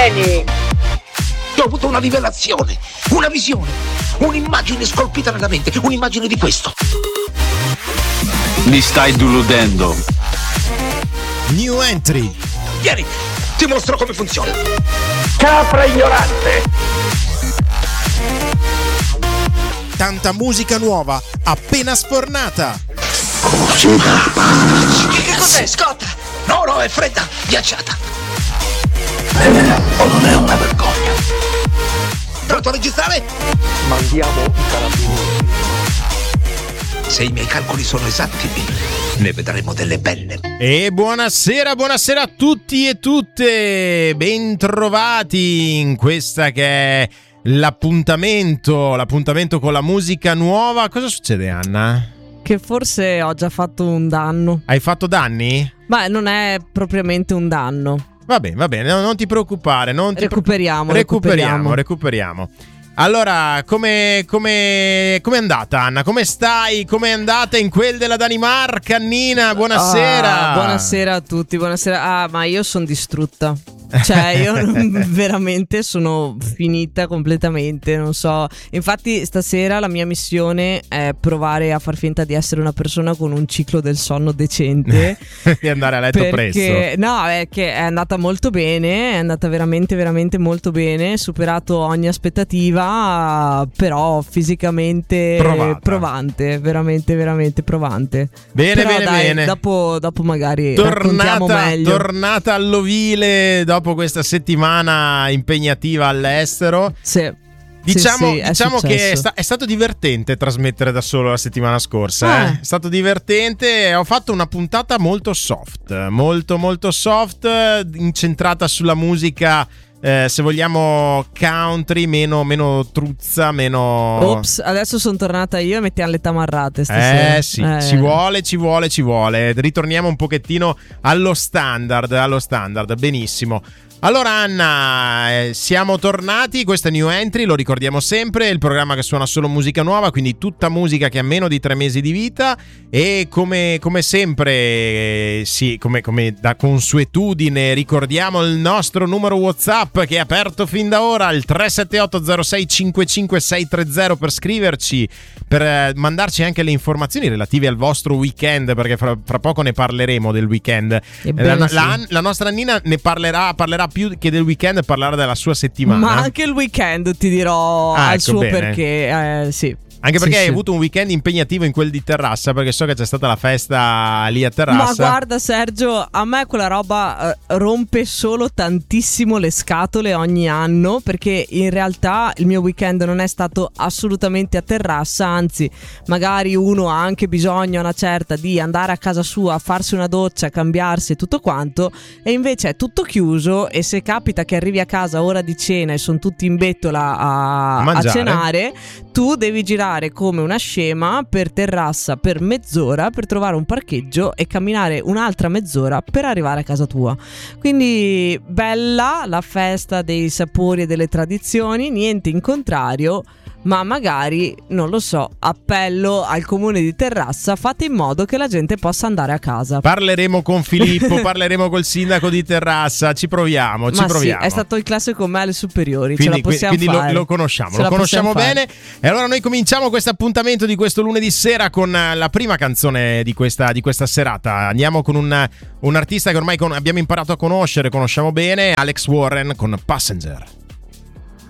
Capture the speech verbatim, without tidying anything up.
Ho avuto una rivelazione, una visione, un'immagine scolpita nella mente, un'immagine di questo. Mi stai deludendo. New entry. Vieni, ti mostro come funziona. Capra ignorante. Tanta musica nuova, appena sfornata. Che cos'è, Scott? No, no, è fredda, ghiacciata. O non è una vergogna. Pronto a registrare? Mandiamo i carabinieri. Se i miei calcoli sono esatti, ne vedremo delle belle. E buonasera, buonasera a tutti e tutte. Bentrovati in questa che è l'appuntamento, l'appuntamento con la musica nuova. Cosa succede, Anna? Che forse ho già fatto un danno. Hai fatto danni? Ma non è propriamente un danno. Va bene, va bene, non, non ti preoccupare. Non ti recuperiamo, pro- recuperiamo, recuperiamo. Allora, come come come è andata, Anna? Come stai? Come è andata in quel della Danimarca, Annina? Buonasera. Ah, buonasera a tutti, buonasera. Ah, ma io sono distrutta. Cioè io veramente sono finita completamente, non so. Infatti stasera la mia missione è provare a far finta di essere una persona con un ciclo del sonno decente e andare a letto perché, presto. No, è che è andata molto bene, è andata veramente veramente molto bene, superato ogni aspettativa, però fisicamente Provata. provante, veramente veramente provante. Bene, però bene, dai, bene. Dopo, dopo magari raccontiamo tornata, meglio. tornata all'ovile dopo questa settimana impegnativa all'estero. Sì. Diciamo, sì, sì, diciamo è che è, sta- è stato divertente trasmettere da solo la settimana scorsa. Ah. Eh? È stato divertente. Ho fatto una puntata molto soft, molto molto soft, incentrata sulla musica. Eh, se vogliamo country, meno, meno truzza, meno... Ops, adesso sono tornata io e mettiamo le tamarrate stasera. Eh sì, eh. ci vuole, ci vuole, ci vuole. Ritorniamo un pochettino allo standard, allo standard, benissimo. Allora Anna, eh, siamo tornati, questa è New Entry, lo ricordiamo sempre, il programma che suona solo musica nuova, quindi tutta musica che ha meno di tre mesi di vita e come, come sempre, eh, sì, come, come da consuetudine ricordiamo il nostro numero WhatsApp che è aperto fin da ora, il tre sette otto zero sei cinque cinque sei tre zero per scriverci, per eh, mandarci anche le informazioni relative al vostro weekend, perché fra, fra poco ne parleremo del weekend. Ebbene, la, sì. la, la nostra Annina ne parlerà, parlerà più che del weekend, parlerà della sua settimana. Ma anche il weekend ti dirò ah, al ecco, suo bene. perché, eh, sì. Anche perché sì, hai sì. avuto un weekend impegnativo in quel di Terrassa, perché so che c'è stata la festa lì a Terrassa. Ma guarda Sergio, a me quella roba eh, rompe solo tantissimo le scatole ogni anno, perché in realtà il mio weekend non è stato assolutamente a Terrassa, anzi magari uno ha anche bisogno a una certa di andare a casa sua, farsi una doccia, cambiarsi e tutto quanto, e invece è tutto chiuso e se capita che arrivi a casa a ora di cena e sono tutti in bettola a, a cenare, tu devi girare come una scema per Terrassa per mezz'ora per trovare un parcheggio e camminare un'altra mezz'ora per arrivare a casa tua. Quindi bella la festa dei sapori e delle tradizioni, niente in contrario, ma magari, non lo so, appello al comune di Terrassa, fate in modo che la gente possa andare a casa. Parleremo con Filippo, parleremo col sindaco di Terrassa, ci proviamo, ci ma proviamo. Sì, è stato in classe con me alle superiori, quindi, ce la possiamo quindi fare. Lo, lo conosciamo, ce lo conosciamo bene. Fare. E allora noi cominciamo questo appuntamento di questo lunedì sera con la prima canzone di questa, di questa serata. Andiamo con un, un artista che ormai con, abbiamo imparato a conoscere, conosciamo bene, Alex Warren con Passenger.